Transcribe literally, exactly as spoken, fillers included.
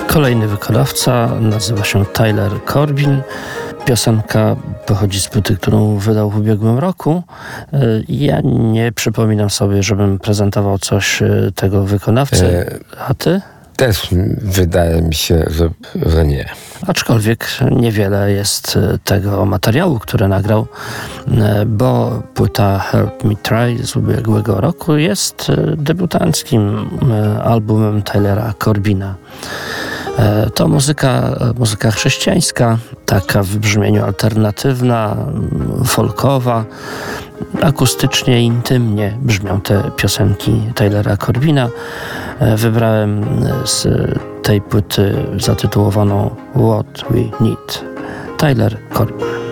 Kolejny wykonawca nazywa się Tyler Corbin. Piosenka pochodzi z płyty, którą wydał w ubiegłym roku. Ja nie przypominam sobie, żebym prezentował coś tego wykonawcy. A ty? Też wydaje mi się, że, że nie. Aczkolwiek niewiele jest tego materiału, który nagrał, bo płyta Help Me Try z ubiegłego roku jest debiutanckim albumem Tylera Corbina. To muzyka, muzyka chrześcijańska, taka w brzmieniu alternatywna, folkowa. Akustycznie, intymnie brzmią te piosenki Tylera Corbina. Wybrałem z tej płyty zatytułowaną What We Need. Tyler Corbin.